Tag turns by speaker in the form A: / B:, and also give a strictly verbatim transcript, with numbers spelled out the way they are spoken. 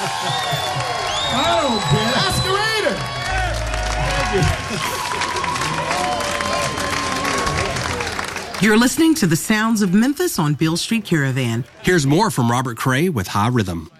A: I don't care. Masquerader.
B: You're listening to the sounds of Memphis on Beale Street Caravan.
C: Here's more from Robert Cray with High Rhythm.